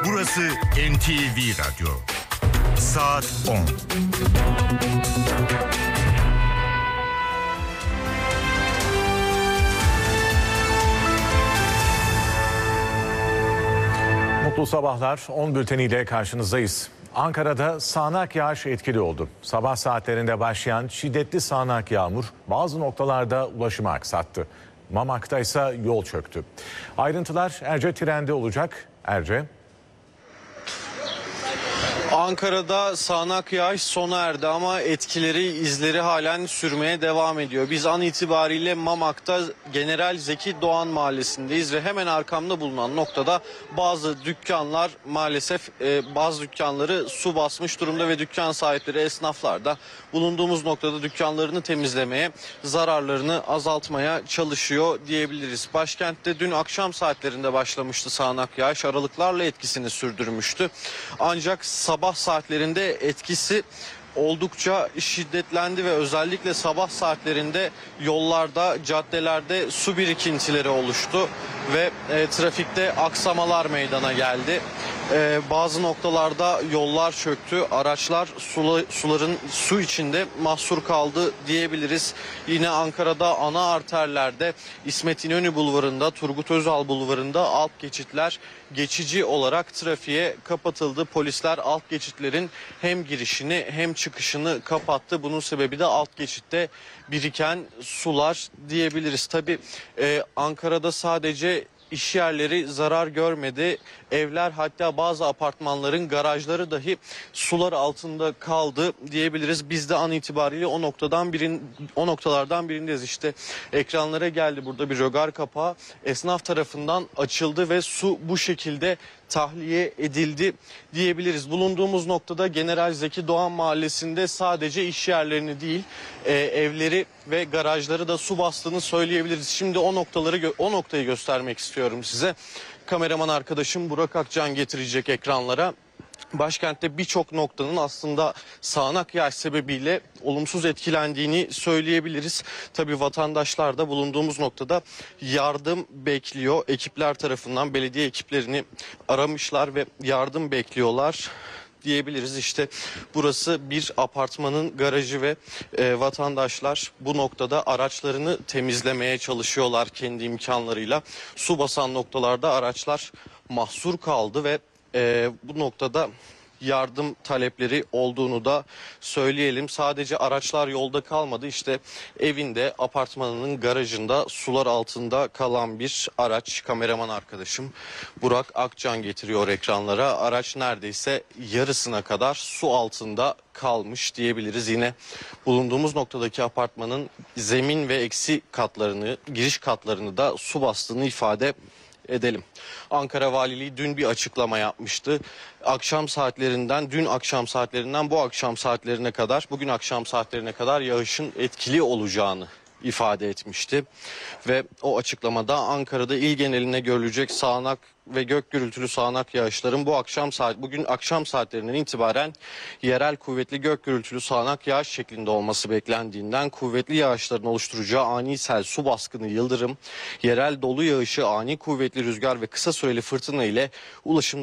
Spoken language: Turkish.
Burası NTV Radyo. Saat 10. Mutlu sabahlar. 10 bülteniyle karşınızdayız. Ankara'da sağanak yağış etkili oldu. Sabah saatlerinde başlayan şiddetli sağanak yağmur bazı noktalarda ulaşımı aksattı. Mamak'ta ise yol çöktü. Ayrıntılar Erce Tren'de olacak. Erce. Ankara'da sağanak yağış sona erdi ama izleri halen sürmeye devam ediyor. Biz an itibariyle Mamak'ta General Zeki Doğan Mahallesi'ndeyiz ve hemen arkamda bulunan noktada bazı dükkanlar maalesef bazı dükkanları su basmış durumda ve dükkan sahipleri, esnaflar da bulunduğumuz noktada dükkanlarını temizlemeye, zararlarını azaltmaya çalışıyor diyebiliriz. Başkentte dün akşam saatlerinde başlamıştı sağanak yağış, aralıklarla etkisini sürdürmüştü. Ancak sabah saatlerinde etkisi oldukça şiddetlendi ve özellikle sabah saatlerinde yollarda, caddelerde su birikintileri oluştu ve trafikte aksamalar meydana geldi. Bazı noktalarda yollar çöktü, araçlar su içinde mahsur kaldı diyebiliriz. Yine Ankara'da ana arterlerde İsmet İnönü Bulvarı'nda, Turgut Özal Bulvarı'nda alt geçitler geçici olarak trafiğe kapatıldı. Polisler alt geçitlerin hem girişini hem çıkışını kapattı. Bunun sebebi de alt geçitte biriken sular diyebiliriz. Tabii Ankara'da sadece İş yerleri zarar görmedi. Evler, hatta bazı apartmanların garajları dahi sular altında kaldı diyebiliriz. Biz de an itibariyle o noktalardan birindeyiz. İşte ekranlara geldi, burada bir rögar kapağı esnaf tarafından açıldı ve su bu şekilde tahliye edildi diyebiliriz. Bulunduğumuz noktada General Zeki Doğan Mahallesi'nde sadece iş yerlerini değil, evleri ve garajları da su bastığını söyleyebiliriz. Şimdi o noktayı göstermek istiyorum size. Kameraman arkadaşım Burak Akcan getirecek ekranlara. Başkentte birçok noktanın aslında sağanak yağış sebebiyle olumsuz etkilendiğini söyleyebiliriz. Tabii vatandaşlar da bulunduğumuz noktada yardım bekliyor. Ekipler tarafından belediye ekiplerini aramışlar ve yardım bekliyorlar diyebiliriz. İşte burası bir apartmanın garajı ve vatandaşlar bu noktada araçlarını temizlemeye çalışıyorlar kendi imkanlarıyla. Su basan noktalarda araçlar mahsur kaldı ve bu noktada yardım talepleri olduğunu da söyleyelim. Sadece araçlar yolda kalmadı. İşte evinde, apartmanının garajında sular altında kalan bir araç. Kameraman arkadaşım Burak Akcan getiriyor ekranlara. Araç neredeyse yarısına kadar su altında kalmış diyebiliriz. Yine bulunduğumuz noktadaki apartmanın zemin ve giriş katlarını da su bastığını ifade edelim. Ankara Valiliği dün bir açıklama yapmıştı. Dün akşam saatlerinden bu akşam saatlerine kadar, bugün akşam saatlerine kadar yağışın etkili olacağını ifade etmişti. Ve o açıklamada Ankara'da il geneline görülecek sağanak ve gök gürültülü sağanak yağışların bugün akşam saatlerinden itibaren yerel kuvvetli gök gürültülü sağanak yağış şeklinde olması beklendiğinden kuvvetli yağışların oluşturacağı ani sel, su baskını, yıldırım, yerel dolu yağışı, ani kuvvetli rüzgar ve kısa süreli fırtına ile ulaşım